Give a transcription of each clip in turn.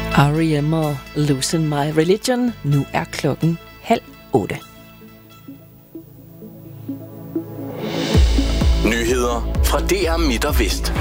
R.E.M. og Losing My Religion. Nu er klokken 7:30. Nyheder fra DR Midt og Vest.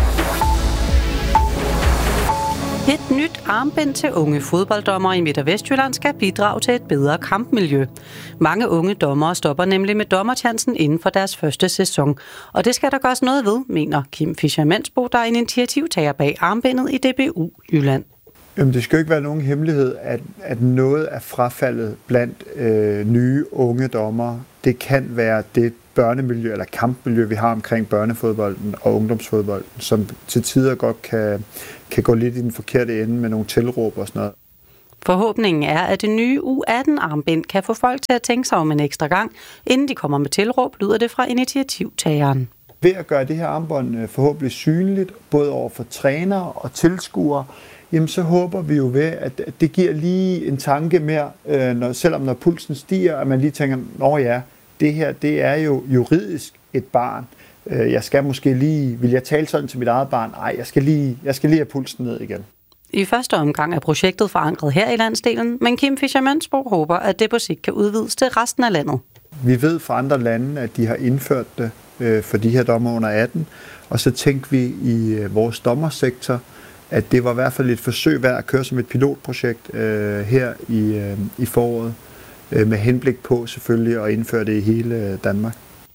Et nyt armbind til unge fodbolddommere i Midt- og Vestjylland skal bidrage til et bedre kampmiljø. Mange unge dommere stopper nemlig med dommerchancen inden for deres første sæson. Og det skal der gøres noget ved, mener Kim Fischer-Mansbo, der er en initiativtager bag armbindet i DBU Jylland. Jamen, det skal jo ikke være nogen hemmelighed, at noget af frafaldet blandt nye unge dommere, det kan være det børnemiljø eller kampmiljø, vi har omkring børnefodbolden og ungdomsfodbolden, som til tider godt kan gå lidt i den forkerte ende med nogle tilråb og sådan noget. Forhåbningen er, at det nye U18-armbind kan få folk til at tænke sig om en ekstra gang, inden de kommer med tilråb, lyder det fra initiativtageren. Ved at gøre det her armbånd forhåbentlig synligt, både over for trænere og tilskuere, jamen så håber vi jo ved, at det giver lige en tanke mere, selvom når pulsen stiger, at man lige tænker, nå ja, det her, det er jo juridisk et barn. Jeg skal måske lige, vil jeg tale sådan til mit eget barn? Nej, jeg skal lige have pulsen ned igen. I første omgang er projektet forankret her i landsdelen, men Kim Fischer-Mansbo håber, at det på sigt kan udvides til resten af landet. Vi ved fra andre lande, at de har indført det for de her dommer under 18, og så tænkte vi i vores dommersektor, at det var i hvert fald et forsøg værd at køre som et pilotprojekt her i foråret, med henblik på selvfølgelig at indføre det i hele Danmark.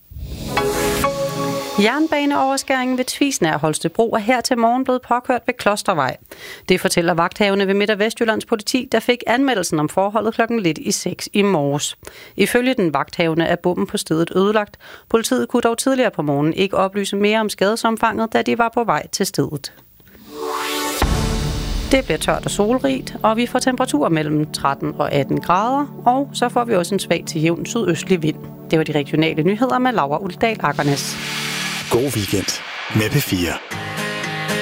Jernbaneoverskæringen ved Tvisnær Holstebro er her til morgen blevet påkørt ved Klostervej. Det fortæller vagthavende ved Midt- og Vestjyllands politi, der fik anmeldelsen om forholdet 5:50 i morges. Ifølge den vagthavende er bommen på stedet ødelagt. Politiet kunne dog tidligere på morgenen ikke oplyse mere om skadesomfanget, da de var på vej til stedet. Det bliver tørt og solrigt, og vi får temperaturer mellem 13 og 18 grader, og så får vi også en svag til jævn sydøstlig vind. Det var de regionale nyheder med Laura Uldal Akernes. God weekend med P4.